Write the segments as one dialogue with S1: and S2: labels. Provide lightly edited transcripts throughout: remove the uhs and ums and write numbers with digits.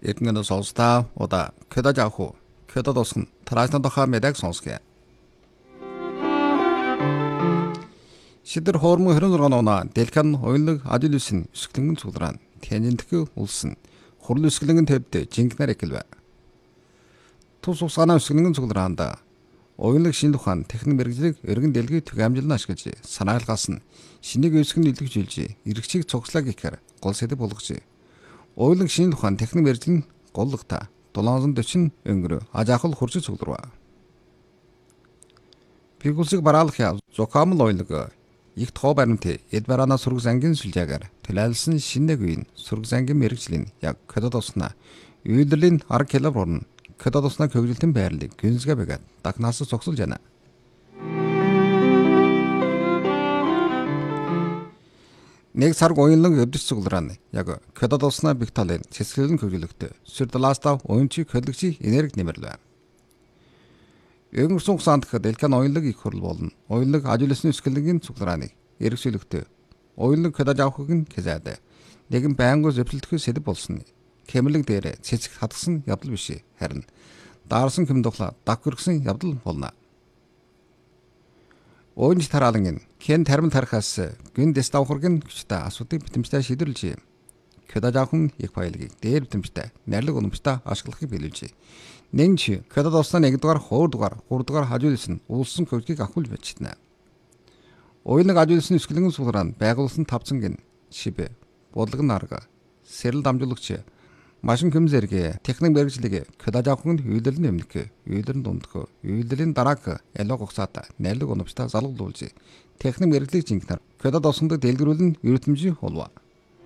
S1: Эрдэнэ сонсдаа удаа көдөж авах көдөд усгын тараасна дохоо мэдэг сонсгоо. Шидэр хоормон 26 оноо дэлхэн ойлог ажил үсэн өсгөлөнгөн цуглаан тэнэнтгэ улсын хурл өсгөлөнгөн төвд жинкнэр экэлвэ. Тус усганаа өсгөлөнгөн цуглаанда ойлог шинэ ухаан техник мэрэгжлийг өргөн дэлгий түгээмжилнэ ашиглаж санаалгаас нь шинийг өсгөн нөлөөлж эргэжийг цогцлоо гэхээр гол сэдэв болгож ойлог шинэ ухаан техник мэрэгжлийн голлогта 740 өнгөрөө ажаахал хурж цугларва. Пигулсыг бараалах я зокамл ойлог их тоо баримт эд бараана сураг зангийн сүлжээгээр төлөөлсөн шинэ үеийн сураг зангийн мэрэгжлийн яг көдөд уснаа үйлдвэрлэлийн 10 киловрон көдөд уснаа хөгжилтэн байрлалыг гүнзгий бэгээд дагнаас зогсолж байна. Нэг сарг уянлан өдөж цуглараа яг көдөд уснаа бих талын цэцгэлэн хөгжлөгтө сүрдэлаастаа уянчиг хөдөлгчийн энерги нэмэрлээ. Өнгөрсөн хугацаанд дэлхэн уянлаг их хурл болно. Уянлаг ажил ёсны өсгөлөнгийн цугларааныг эргэжүүлэхдээ уянлаг көдөж авахыг нь хэзээд нэгэн байнгын зөвшөлтөх сэдэв болсон. Хэмлэг дээр цэцэг хатгсан явдал биш харин даарсан хэм тухла даг хөргсөн явдал болно. Уянж тараалан хэн тармил тархаас гин дэс давхургийн хүчтэй асуудыг битэмжтэй шийдвэрлэж көдөж авах их баялагийг дээр битэмжтэй найрлаг уламжтай ашиглахыг биелүүлжээ. Нэнч көдөд уснаа 1 дугаар, 2 дугаар, 3 дугаар хажуулсан улсын хөгжгийг авахул бичтнэ. Уянлаг ажуулсан өсгөлөнгөн суулгаан байгуулсан тавцангийн шибэ бодлого нарга сэрэл дамжуулагч машин хөмзэрэг техник мэрэгжлийг көдөж авахын үйлдвэрлэлийн өмнөх үйлдвэрлэлийн дундх үйлдвэрлэлийн дараах ялог хугацаата найрлаг уламжтай залгуулж техник мэрэгжлийг жинхэнээр көдөд усанд дэлгэрүүлэн эрдэмжийн холва.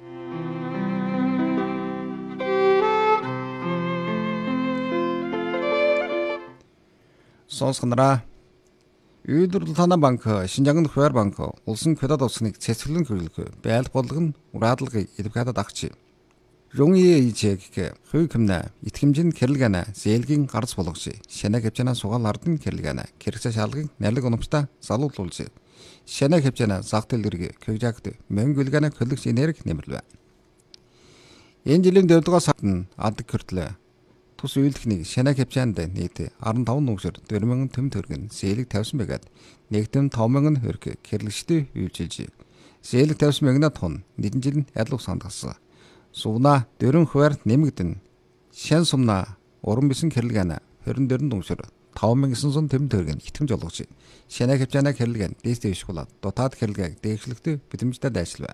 S1: Сонсгонараа үйлдвэрлэл танаа банк Шинжаангын хуваар банк улсын көдөд усныг цэцгэлэн хөргөлөх байгаль бодлого нь ураадлагыг илбхадад агч. Рунги ичэг хувь хэмнэ итгэмжийн кэрлэгэнэ зээлгийн гарц болгож шанаа хэмжээнэ сугаал ардын кэрлэгэнэ хэрэгцээ шалгыг найрлаг уламжтай залуулуулж шанаа хэмжээнэ зах дэлгэрийг кэгжагт мөнгөлгэнэ хөлөгч энерги нэмэрлэв. Энэ жилийн 4 дугаар сард нь адаг хүртлээ тус үйлдэхнийг шанаа хэмжээнд нийт 15 нүгшөр 4000 төм төгрөг зээлэг тавьсан байгаад нэгдэм 5000 хөрг кэрлэгчтэй үйлчилж зээлэг тавьсан мөнгөний тун нэгэн жил адил усанд гасан. Сувна дөрөн хуваар нэмэгдэн шан сумна уран бисэн кэрлэгэнэ 24 нүгшөр 5900 төм төгрөг итгэмж олгож шанаа хэмжээнэ кэрлэгэн дээстэй ишгуулаад дутаад кэрлэгийг дэвшлэгтэй битэмжтэй дайшлав.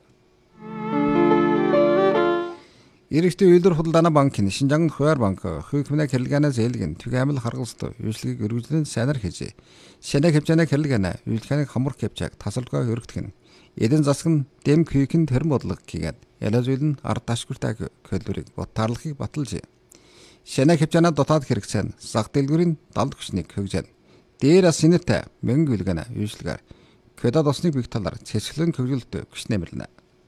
S1: Иргэдийн үйлдвэр худалдааны банкын Шинжаангын хуваар банк хувь хэмнэ кэрлэгэнэ зээлгэн түгээмэл харгалзалт үйлчлэгийг өргөжлөн сайнаар хийж шанаа хэмжээнэ кэрлэгэнэ үйлчлэгийг хамар кэвчаг тасалбараа өргөдгөн эдэн засаг нь дэм күйкэн тэрэн бодлого хийгээд ялаа зүйл нь ард ташгүртайг көлөрийг ботаарлахыг баталж шанаа хэмжээнэ дутаад хэрэгцээ нь зах дэлгүүрийн далд хүчнийг хөгжөөд дээр синэтэй мөнгө үлгэнэ үйлчлэгээр көдөд усныг бих талаар цэцгэлэн хөгжөлт хүч нэмэрлэнэ.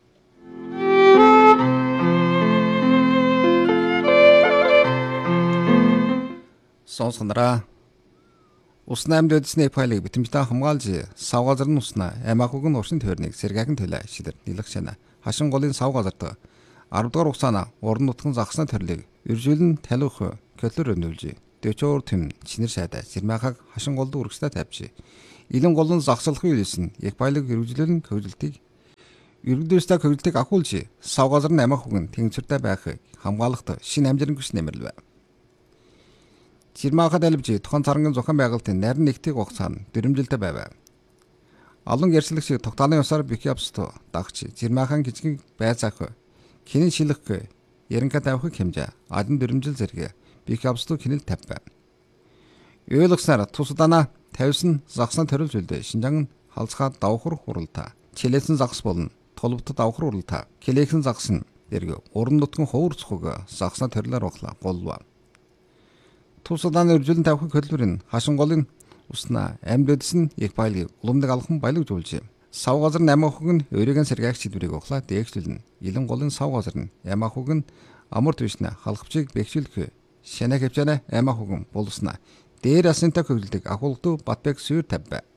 S1: Сонсгонараа усны амьд эдсний файлыг битэмжтэй хамгаалж сав газар нь уснаа амаахуг нь уршин тойрныг сэргээхэн төлөө шидэр нэлэх шана хашин голын сав газарт 10 дугаар хугацаана уран нутгийн загсны төрлийг үржүүлэн талих көлөр өнүүлж 40 төм чинэр шайдаа сэрмэхаг хашин голд үргэстэй тавьж илэн голын загсалхын үйлсэн яг файлыг үржүүлэн хөгжилтийг өргөдөөстэй хөгжилтийг ахуулж сав газар нь амаахуг нь тэнцвэртэй байхыг хамгаалахад шинэ амжилт хүч нэмэрлэв. Жирмахад албж тухайн царангийн зохион байгуулалтын нарийн нэгтийг хугацаанд дөрвөлжилтэй байв. Олон гэрчлэгч тогтоолын ёсоор бих явсто дагч жирмахан гिचгийг байцаах кинэн шилэх яринка тавих хэмжээ адын дөрвөлжил зэрэг бих явсто кинэл тавь. Ойлгосноор тусдана тавьсан загсны төрөл зүйлдэ Шинжаангын халцгаа давхар хуралта чилээсэн загс болон толбот давхар хуралта килээхэн загс нь зэрэг уран нутгийн ховор цохог загсны төрлөөр ухлаа голва. Тусданы үржүүлэн тавих хөлбөрийн хашин голын уснаа амьд эдс нь их баялагийг уламдаг алхан баялагжуулж сав газар нь амаахуг нь өөрийн сэргээх шийдвэрийг ухлаа дээгшлэн илэн голын сав газар нь амаахуг нь амар түвшнэ халахвчийг бэхжүүлэх шанаа хэмжээнэ амаахуг нь болснаа дээр асынтай хөвлөдөг ахуулгад батбэг сүйр тавь.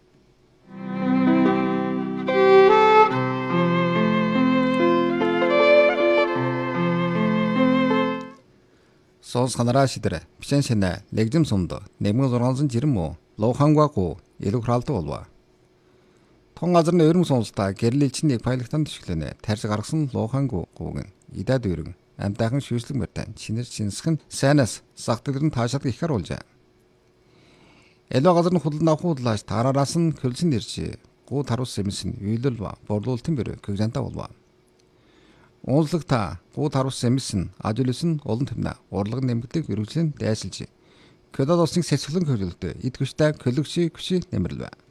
S1: Сонсханараа шидэрэ. Бичэн шэнэ лэгжим сумд 1690 муу лохангваку илүү храалдаг болов. Тун газрын өрөм сонсолтаа гэрлэлчин нэг пайлгтан төшөглөнө. Тарж гаргасан лохангвагуг идад өргөн амтайхан шүүслэг мөртэн чинэр чинсхэн сайнаас сагтгэлэн таашаад их харуулжаа. Эло газрын худалдан авах худлааш таараас нь көлсөн ирж гуу тарус эмсэн үйлэл ба борлуулалтын бэр кэгжанта болов. Онцлогта гуу тарус эмсэн ажлын олон тэмнэ урлаг нэмэгдэг өргөжлөн дайсалж. Кодод усны сэсгэлэн хөрөлдөө эд хүчтэй көлөгчий хүчи нэмэрлэв.